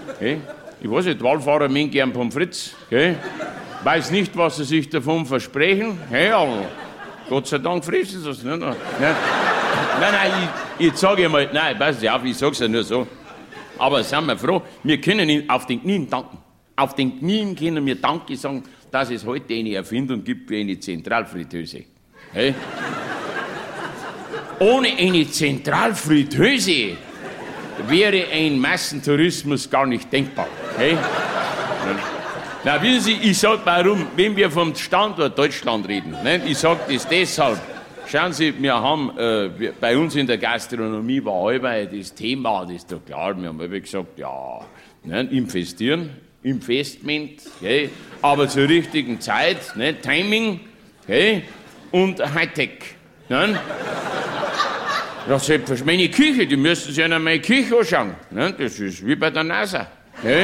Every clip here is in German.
Okay? Ich weiß nicht, Wallfahrer mögen gern Pommes frites. Okay? Weiß nicht, was sie sich davon versprechen. Hey, aber Gott sei Dank fressen sie es nicht. Nein, ich sage mal, nein, pass auf, ich sag's ja nur so. Aber sind wir froh, wir können ihn auf den Knien danken. Auf den Knien können wir Danke sagen, dass es heute eine Erfindung gibt wie eine Zentralfritteuse. Hey? Ohne eine Zentralfritteuse wäre ein Massentourismus gar nicht denkbar. Hey? Na, wissen Sie, ich sag warum, wenn wir vom Standort Deutschland reden, ne? Ich sag das deshalb. Schauen Sie, wir haben, bei uns in der Gastronomie war allweil das Thema, das ist doch klar, wir haben immer gesagt, ja, ne? Investieren, Investment, okay? Aber zur richtigen Zeit, ne? Timing, okay? Und Hightech. Ne? Das ist meine Küche, die müssen sich an meine Küche anschauen. Ne? Das ist wie bei der NASA. Okay?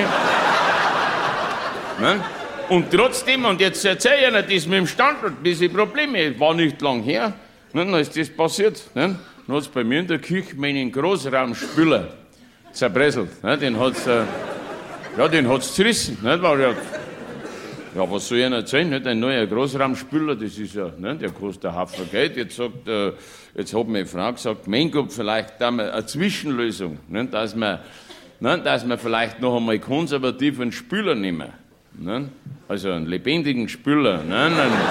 Ne? Und trotzdem, und jetzt erzähle ich Ihnen das mit dem Standort, diese Probleme, war nicht lang her, ne? Dann ist das passiert. Ne? Dann hat es bei mir in der Küche meinen Großraumspüler zerbröselt. Ne? Den hat es zerrissen. Ne? Ja, was soll ich Ihnen erzählen? Nicht? Ein neuer Großraumspüler, das ist ja, ne? Der kostet ein Haufen Geld. Jetzt hat meine Frau gesagt, mein Gott, vielleicht da mal eine Zwischenlösung, ne? Dass wir vielleicht noch einmal konservativ einen Spüler nehmen. Ne? Also einen lebendigen Spüler. Ne?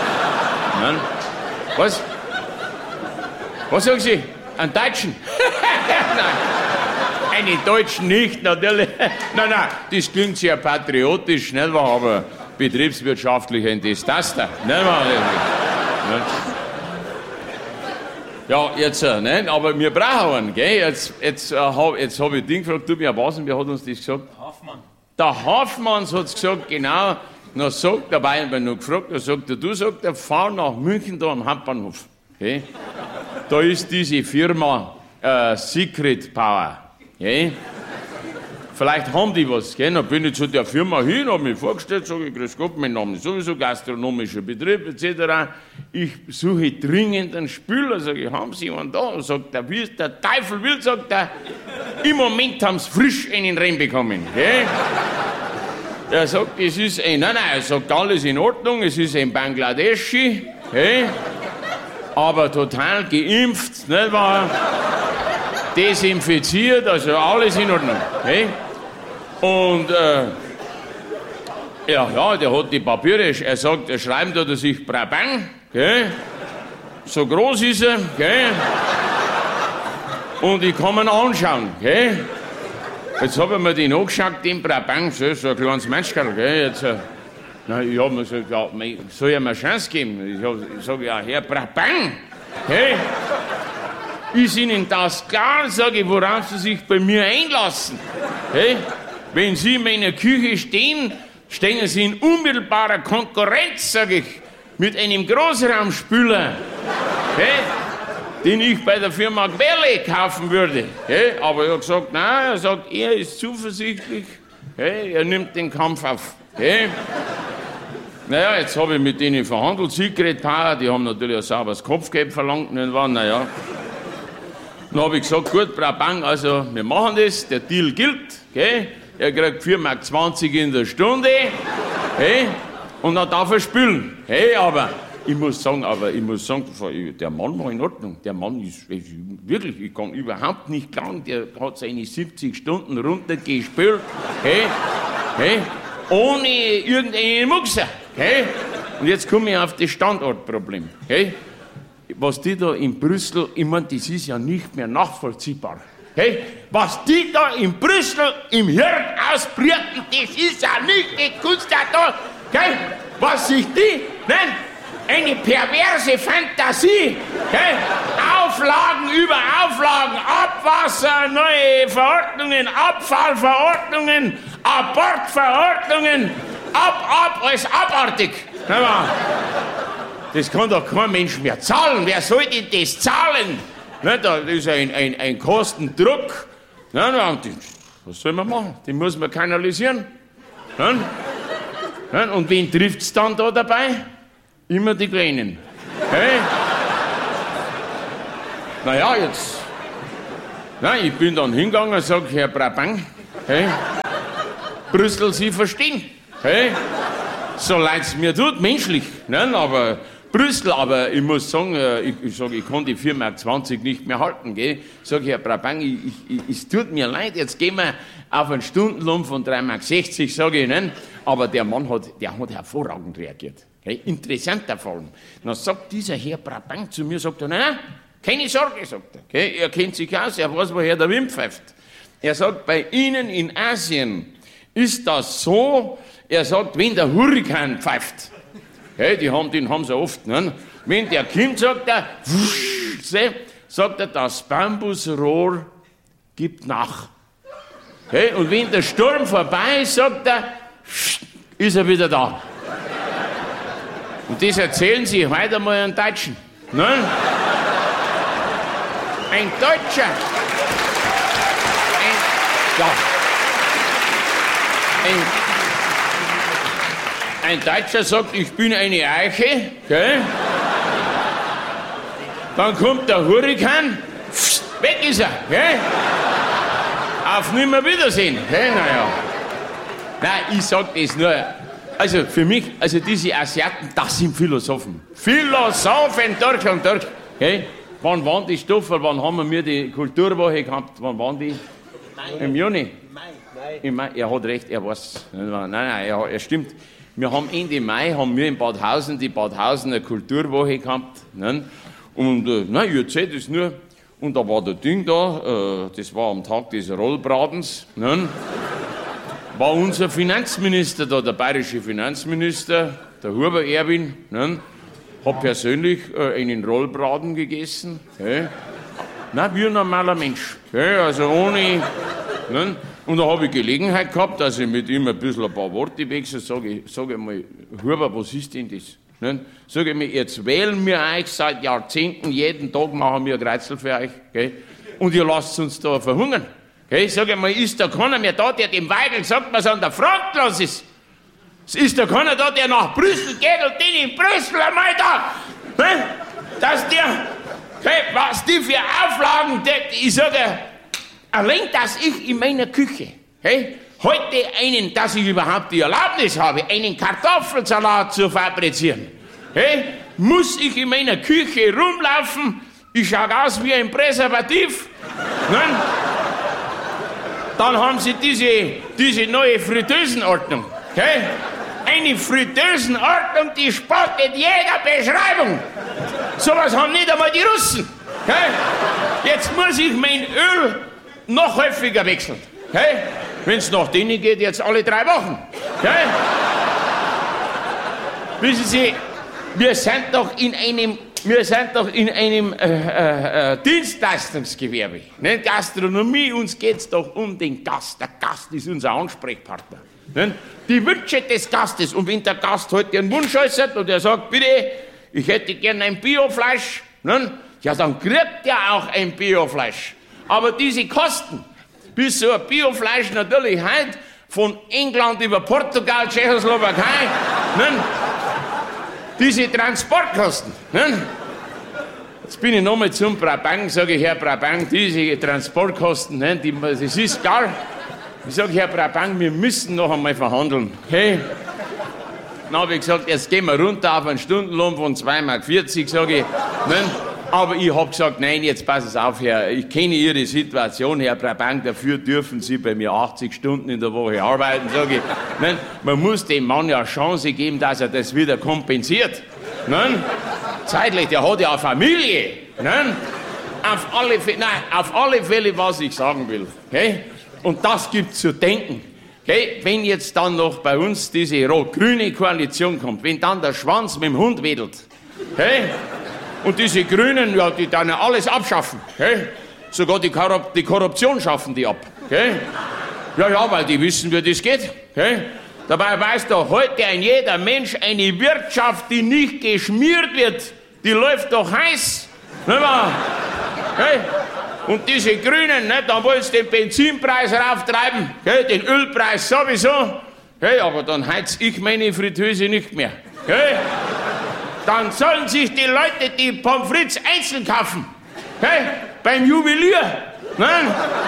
Was? Was sagen Sie? Einen Deutschen? Nein, einen Deutschen nicht, natürlich. Nein, das klingt sehr patriotisch, nicht wahr? Aber betriebswirtschaftlich ein Desaster. Nicht wahr? Ja, jetzt, nein, aber wir brauchen einen, gell? Jetzt hab ich den gefragt, du, wer war's und wer hat uns das gesagt? Der Hafmann hat gesagt, genau. Dann sagt der Bayern, wenn noch gefragt, dann sagt er, du, sagt er, fahr nach München da am Hauptbahnhof. Okay? Da ist diese Firma Secret Power. Okay? Vielleicht haben die was. Gell? Dann bin ich zu der Firma hin, habe mich vorgestellt, sage ich, grüß Gott, mein Name ist sowieso gastronomischer Betrieb etc. Ich suche dringend einen Spüler, sage ich, haben Sie einen da? Sagt der, wie es der Teufel will, sagt er, im Moment haben Sie frisch einen reinbekommen. Gell? Er sagt, es ist ein, nein, er sagt, alles in Ordnung, es ist ein Bangladeschi, okay? Aber total geimpft, nicht wahr? Desinfiziert, also alles in Ordnung. Okay? Und ja, der hat die Papiere, er sagt, er schreibt da sich Brabang, okay? So groß ist er, okay? Und ich kann ihn anschauen, okay? Jetzt habe ich mir den angeschaut, den Brabang, so ein kleines Menschkerl, gell? Jetzt, na, ich habe mir gesagt, ja, soll ich mir eine Chance geben? Ich sage, ja, Herr Brabang, okay? Ist Ihnen das klar, sage ich, worauf Sie sich bei mir einlassen? Okay? Wenn Sie in meiner Küche stehen, stehen Sie in unmittelbarer Konkurrenz, sage ich, mit einem Großraumspüler, okay? Den ich bei der Firma Quelle kaufen würde. Okay? Aber er hat gesagt, nein, er sagt, er ist zuversichtlich, okay? Er nimmt den Kampf auf. Okay? Naja, jetzt habe ich mit denen verhandelt, Secret Power, die haben natürlich ein sauberes Kopfgeld verlangt, nicht wahr? Naja. Dann habe ich gesagt, gut, Brabang, also wir machen das, der Deal gilt, okay? Er kriegt 4,20 Mark in der Stunde, okay? Und dann darf er spülen, okay? Aber ich muss sagen, der Mann war in Ordnung. Der Mann ist wirklich, ich kann überhaupt nicht klagen, der hat seine 70 Stunden runtergespült, okay? Ohne irgendeinen Muxer, okay? Und jetzt komme ich auf das Standortproblem, okay? Was die da in Brüssel, ich meine, das ist ja nicht mehr nachvollziehbar. Hey, was die da in Brüssel im Hirn ausbrüten, das ist ja nicht die Kunst da, okay? Was sich die nennen, eine perverse Fantasie, okay? Auflagen über Auflagen, Abwasser, neue Verordnungen, Abfallverordnungen, Abortverordnungen, alles abartig. Das kann doch kein Mensch mehr zahlen. Wer soll denn das zahlen? Das ist ein Kostendruck. Was soll man machen? Den muss man kanalisieren. Und wen trifft es dann da dabei? Immer die Kleinen. Hey? Naja, jetzt. Nein, ich bin dann hingegangen und sage, Herr Brabang, hey, Brüssel Sie verstehen. Hey? So leid es mir tut, menschlich. Ne? Aber Brüssel, aber ich muss sagen, ich kann die 4,20 Mark nicht mehr halten. Gell? Sag ich, Herr Brabang, es tut mir leid, jetzt gehen wir auf einen Stundenlohn von 3,60 Mark, sage ich Ihnen. Aber der Mann hat hervorragend reagiert. Okay? Interessanter Fall. Dann sagt dieser Herr Brabang zu mir, sagt er, nein, keine Sorge, sagt er. Okay? Er kennt sich aus, er weiß, woher der Wind pfeift. Er sagt, bei Ihnen in Asien ist das so, er sagt, wenn der Hurrikan pfeift, okay, den haben sie oft, ne? Wenn der kommt, sagt er, das Bambusrohr gibt nach. Okay? Und wenn der Sturm vorbei ist, sagt er, ist er wieder da. Und das erzählen sie heute mal einen Deutschen. Ne? Ein Deutscher. Ein Deutscher sagt, ich bin eine Eiche. Okay? Dann kommt der Hurrikan, weg ist er. Okay? Auf Nimmerwiedersehen. Okay? Naja. Nein, ich sag das nur. Also für mich, also diese Asiaten, das sind Philosophen. Philosophen durch und durch. Okay? Wann waren die Stoffe? Wann haben wir die Kulturwoche gehabt? Wann waren die? Mai. Im Juni? Im Mai. Er hat recht, er weiß. Nein, er stimmt. Wir haben Ende Mai in Badhausen die Badhausener Kulturwoche gehabt. Ne? Und ihr seht es nur. Und da war der Ding da, das war am Tag des Rollbratens. Ne? War unser Finanzminister da, der bayerische Finanzminister, der Huber Erwin. Ne? Hat persönlich einen Rollbraten gegessen. Okay? Na, wie ein normaler Mensch. Okay? Also ohne. Ne? Und da habe ich Gelegenheit gehabt, dass ich mit ihm ein paar Worte wechsle. Sage ich mal, Huber, was ist denn das? Ne? Sage ich mir, jetzt wählen wir euch seit Jahrzehnten, jeden Tag machen wir ein Kreuzel für euch. Okay? Und ihr lasst uns da verhungern. Okay? Sage ich mal, ist da keiner mehr da, der dem Weigel sagt, was an der Front los ist? Ist da keiner da, der nach Brüssel geht und den in Brüssel einmal da, ne? Dass der, okay, was die für Auflagen, ich sage, allein, dass ich in meiner Küche, okay, heute dass ich überhaupt die Erlaubnis habe, einen Kartoffelsalat zu fabrizieren, okay, muss ich in meiner Küche rumlaufen, ich schaue aus wie ein Präservativ, ne? Dann haben sie diese neue Fritteusenordnung, okay? Eine Fritteusenordnung, die spottet jeder Beschreibung. Sowas haben nicht einmal die Russen. Okay? Jetzt muss ich mein Öl noch häufiger wechseln. Okay? Wenn es nach denen geht, jetzt alle 3 Wochen. Okay? Wissen Sie, wir sind doch in einem Dienstleistungsgewerbe, ne? Gastronomie, uns geht es doch um den Gast. Der Gast ist unser Ansprechpartner. Ne? Die Wünsche des Gastes. Und wenn der Gast heute einen Wunsch äußert und er sagt, bitte, ich hätte gern ein Biofleisch, ne? Ja, dann kriegt er auch ein Biofleisch. Aber diese Kosten, bis so ein Biofleisch natürlich heute von England über Portugal, Tschechoslowakei, ne? Diese Transportkosten. Ne? Jetzt bin ich nochmal zum Brabang, sage ich, Herr Brabang, diese Transportkosten, ne, das ist gar. Ich sage, Herr Brabang, wir müssen noch einmal verhandeln. Okay? Dann habe ich gesagt, jetzt gehen wir runter auf einen Stundenlohn von 2,40 Mark, sage ich. Ne? Aber ich habe gesagt, nein, jetzt passen Sie auf, Herr, ich kenne Ihre Situation, Herr Brabang, dafür dürfen Sie bei mir 80 Stunden in der Woche arbeiten, sage ich. Ne? Man muss dem Mann ja eine Chance geben, dass er das wieder kompensiert. Ne? Zeitlich, der hat ja eine Familie. Ne? Auf alle Fälle, was ich sagen will. Okay? Und das gibt zu denken. Okay? Wenn jetzt dann noch bei uns diese rot-grüne Koalition kommt, wenn dann der Schwanz mit dem Hund wedelt, okay? Und diese Grünen, ja, die dann alles abschaffen, okay? Sogar die Korruption schaffen die ab. Okay? Ja, weil die wissen, wie das geht. Okay? Dabei weiß doch heute jeder Mensch, eine Wirtschaft, die nicht geschmiert wird, die läuft doch heiß. Nicht wahr? Okay? Und diese Grünen, ne, dann wollen sie den Benzinpreis rauftreiben, okay, den Ölpreis sowieso, okay, aber dann heiz ich meine Fritteuse nicht mehr. Okay? Dann sollen sich die Leute die Pommes frites einzeln kaufen, okay, beim Juwelier. Ne?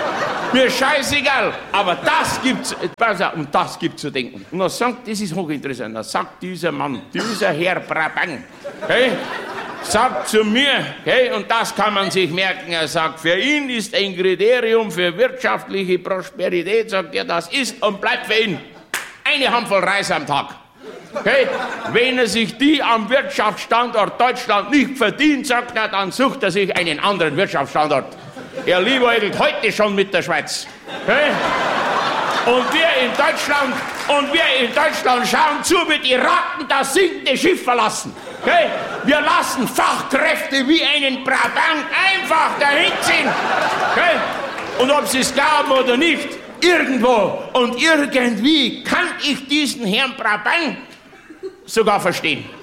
Mir scheißegal. Aber das gibt's, und das gibt zu denken. Und dann sagt, das ist hochinteressant, dann sagt dieser Mann, dieser Herr Brabant, okay, sagt zu mir, okay, und das kann man sich merken, er sagt, für ihn ist ein Kriterium für wirtschaftliche Prosperität, sagt er, das ist und bleibt für ihn eine Handvoll Reis am Tag. Okay? Wenn er sich die am Wirtschaftsstandort Deutschland nicht verdient, sagt er, dann sucht er sich einen anderen Wirtschaftsstandort. Er liebäugelt heute schon mit der Schweiz. Okay? Und wir in Deutschland schauen zu, wie die Ratten das sinkende Schiff verlassen. Okay? Wir lassen Fachkräfte wie einen Brabant einfach dahin ziehen. Okay? Und ob sie es glauben oder nicht, irgendwo und irgendwie kann ich diesen Herrn Brabant sogar verstehen.